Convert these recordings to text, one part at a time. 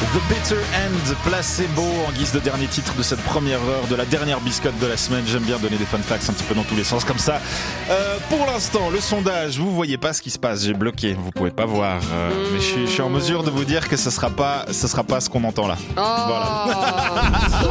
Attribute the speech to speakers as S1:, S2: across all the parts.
S1: The Bitter End, Placebo, en guise de dernier titre de cette première heure, de la dernière biscotte de la semaine. J'aime bien donner des fun facts un petit peu dans tous les sens comme ça. Pour l'instant, le sondage, vous voyez pas ce qui se passe, j'ai bloqué, vous pouvez pas voir. Mais je suis en mesure de vous dire que ce sera pas ce qu'on entend là. Voilà.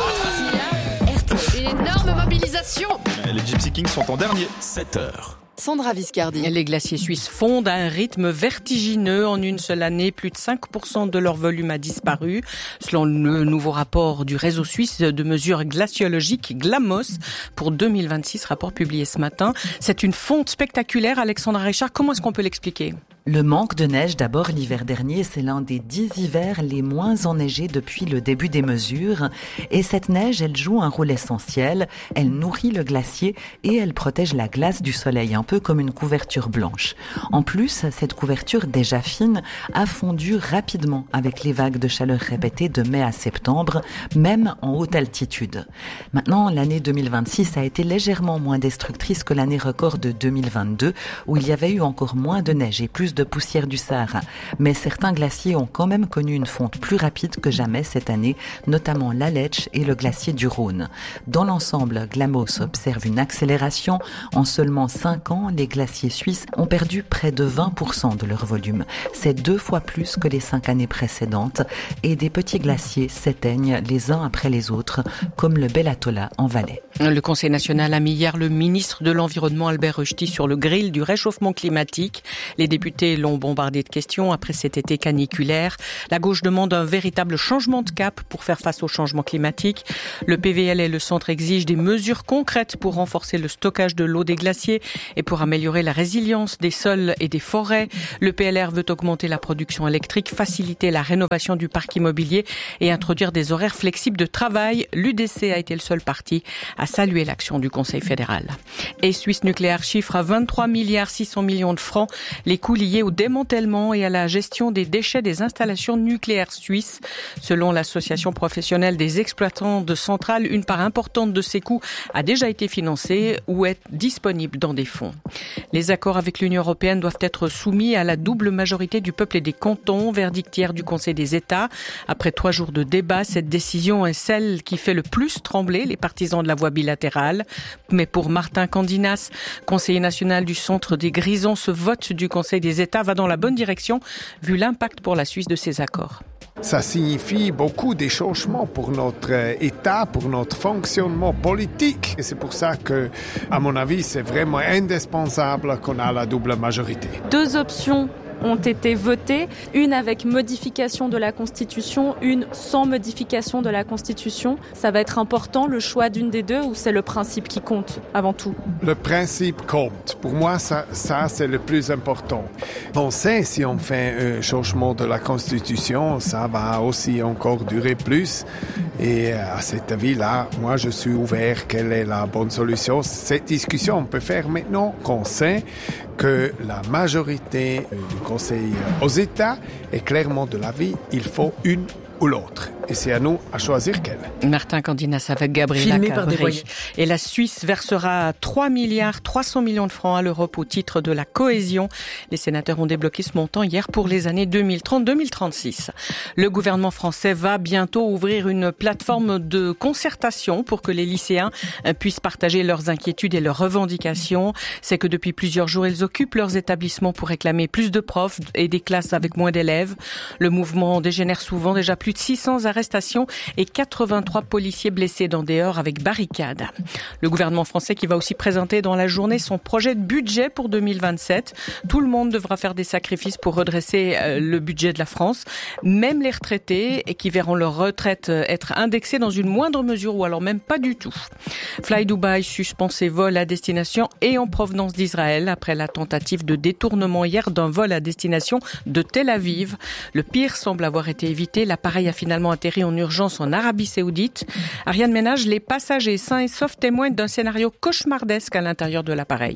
S2: Une énorme mobilisation.
S1: Les Gypsy Kings sont en dernier. 7h.
S2: Sandra Viscardi.
S3: Les glaciers suisses fondent à un rythme vertigineux. En une seule année, plus de 5% de leur volume a disparu. Selon le nouveau rapport du réseau suisse de mesures glaciologiques GLAMOS pour 2026, rapport publié ce matin. C'est une fonte spectaculaire. Alexandra Richard, comment est-ce qu'on peut l'expliquer ?
S4: Le manque de neige, d'abord l'hiver dernier, c'est l'un des 10 hivers les moins enneigés depuis le début des mesures. Et cette neige, elle joue un rôle essentiel. Elle nourrit le glacier et elle protège la glace du soleil, un peu comme une couverture blanche. En plus, cette couverture déjà fine a fondu rapidement avec les vagues de chaleur répétées de mai à septembre, même en haute altitude. Maintenant, l'année 2026 a été légèrement moins destructrice que l'année record de 2022, où il y avait eu encore moins de neige et plus de poussière du Sahara. Mais certains glaciers ont quand même connu une fonte plus rapide que jamais cette année, notamment l'Aletsch et le glacier du Rhône. Dans l'ensemble, GLAMOS observe une accélération. En seulement 5 ans, les glaciers suisses ont perdu près de 20% de leur volume. C'est 2 fois plus que les 5 années précédentes. Et des petits glaciers s'éteignent les uns après les autres, comme le Belatola en Valais.
S3: Le Conseil national a mis hier le ministre de l'Environnement Albert Rösti sur le grill du réchauffement climatique. Les députés l'ont bombardé de questions après cet été caniculaire. La gauche demande un véritable changement de cap pour faire face au changement climatique. Le PVL et le centre exigent des mesures concrètes pour renforcer le stockage de l'eau des glaciers et pour améliorer la résilience des sols et des forêts. Le PLR veut augmenter la production électrique, faciliter la rénovation du parc immobilier et introduire des horaires flexibles de travail. L'UDC a été le seul parti à saluer l'action du Conseil fédéral. Et Suisse Nucléaire chiffre à 23 milliards 600 millions de francs les coûts liés au démantèlement et à la gestion des déchets des installations nucléaires suisses. Selon l'association professionnelle des exploitants de centrales, une part importante de ces coûts a déjà été financée ou est disponible dans des fonds. Les accords avec l'Union européenne doivent être soumis à la double majorité du peuple et des cantons, verdict hier du Conseil des États. Après 3 jours de débat, cette décision est celle qui fait le plus trembler les partisans de la voie bilatérale. Mais pour Martin Candinas, conseiller national du Centre des Grisons, ce vote du Conseil des États va dans la bonne direction, vu l'impact pour la Suisse de ces accords.
S5: Ça signifie beaucoup de changements pour notre État, pour notre fonctionnement politique. Et c'est pour ça que, à mon avis, c'est vraiment indispensable qu'on ait la double majorité.
S6: 2 options ont été votées, une avec modification de la Constitution, une sans modification de la Constitution. Ça va être important, le choix d'une des deux, ou c'est le principe qui compte avant tout?
S5: Le principe compte. Pour moi, ça c'est le plus important. On sait, si on fait un changement de la Constitution, ça va aussi encore durer plus. Et à cet avis-là, moi, je suis ouvert. Quelle est la bonne solution? Cette discussion, on peut faire maintenant qu'on sait que la majorité du Conseil aux États est clairement de l'avis, il faut une ou l'autre. Et c'est à nous à choisir quelle.
S3: Martin Candinas avec Gabriela Cabré. Et la Suisse versera 3 milliards 300 millions de francs à l'Europe au titre de la cohésion. Les sénateurs ont débloqué ce montant hier pour les années 2030-2036. Le gouvernement français va bientôt ouvrir une plateforme de concertation pour que les lycéens puissent partager leurs inquiétudes et leurs revendications. C'est que depuis plusieurs jours, ils occupent leurs établissements pour réclamer plus de profs et des classes avec moins d'élèves. Le mouvement dégénère souvent, déjà plus de 600 arrestations et 83 policiers blessés dans des heurts avec barricades. Le gouvernement français qui va aussi présenter dans la journée son projet de budget pour 2027. Tout le monde devra faire des sacrifices pour redresser le budget de la France, même les retraités et qui verront leur retraite être indexée dans une moindre mesure ou alors même pas du tout. Fly Dubai suspend ses vols à destination et en provenance d'Israël après la tentative de détournement hier d'un vol à destination de Tel Aviv. Le pire semble avoir été évité. L'appareil a finalement atterri en urgence en Arabie Saoudite. Ariane Ménage, les passagers sains et saufs témoignent d'un scénario cauchemardesque à l'intérieur de l'appareil.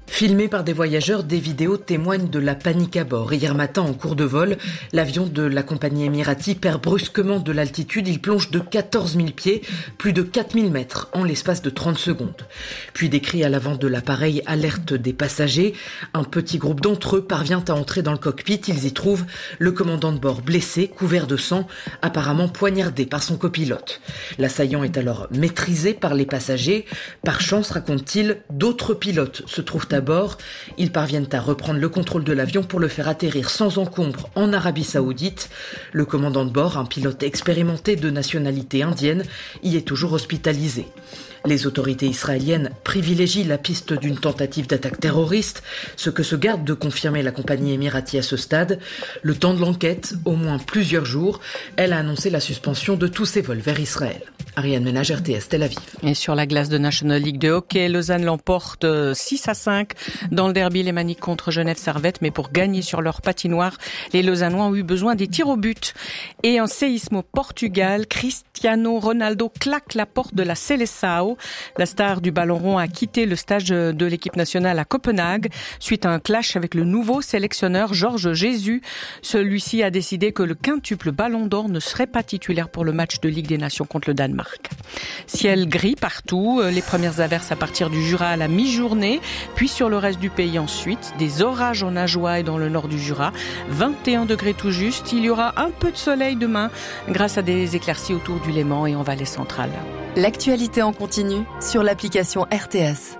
S7: Filmés par des voyageurs, des vidéos témoignent de la panique à bord. Hier matin, en cours de vol, l'avion de la compagnie Emirati perd brusquement de l'altitude. Il plonge de 14 000 pieds, plus de 4 000 mètres, en l'espace de 30 secondes. Puis des cris à l'avant de l'appareil alertent des passagers. Un petit groupe d'entre eux parvient à entrer dans le cockpit. Ils y trouvent le commandant de bord blessé, couvert de sang, apparemment poignardé par son copilote. L'assaillant est alors maîtrisé par les passagers. Par chance, raconte-t-il, d'autres pilotes se trouvent à bord. Ils parviennent à reprendre le contrôle de l'avion pour le faire atterrir sans encombre en Arabie Saoudite. Le commandant de bord, un pilote expérimenté de nationalité indienne, y est toujours hospitalisé. Les autorités israéliennes privilégient la piste d'une tentative d'attaque terroriste, ce que se garde de confirmer la compagnie Emirati à ce stade. Le temps de l'enquête, au moins plusieurs jours, elle a annoncé la suspension de tous ses vols vers Israël. Ariane Ménage, RTS, Tel Aviv.
S3: Et sur la glace de National League de hockey, Lausanne l'emporte 6-5 dans le derby lémanique contre Genève-Servette. Mais pour gagner sur leur patinoire, les Lausannois ont eu besoin des tirs au but. Et en séisme au Portugal, Cristiano Ronaldo claque la porte de la Seleção. La star du ballon rond a quitté le stage de l'équipe nationale à Copenhague suite à un clash avec le nouveau sélectionneur Jorge Jesus. Celui-ci a décidé que le quintuple ballon d'or ne serait pas titulaire pour le match de Ligue des Nations contre le Danemark. Ciel gris partout, les premières averses à partir du Jura à la mi-journée, puis sur le reste du pays ensuite, des orages en Ajoie et dans le nord du Jura, 21 degrés tout juste. Il y aura un peu de soleil demain grâce à des éclaircies autour du Léman et en vallée centrale.
S2: L'actualité en continu sur l'application RTS.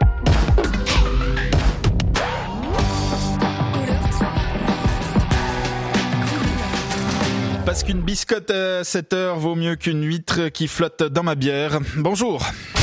S1: Parce qu'une biscotte à 7 heures vaut mieux qu'une huître qui flotte dans ma bière. Bonjour.